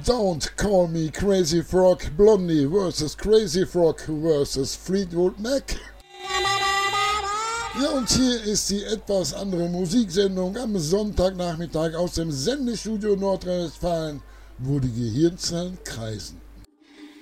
Don't Call Me Crazy Frog, Blondie vs. Crazy Frog vs. Fleetwood Mac. Ja, und hier ist die etwas andere Musiksendung am Sonntagnachmittag aus dem Sendestudio Nordrhein-Westfalen, wo die Gehirnzellen kreisen.